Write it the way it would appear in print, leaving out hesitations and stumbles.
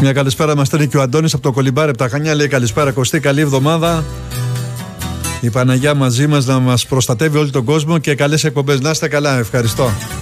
Μια καλησπέρα μας στέλνει και ο Αντώνης από το Κολυμπάρι, από τα Χανιά. Λέει καλησπέρα Κωστή, καλή εβδομάδα. Η Παναγιά μαζί μας να μας προστατεύει όλο τον κόσμο και καλές εκπομπές. Να είστε καλά, ευχαριστώ.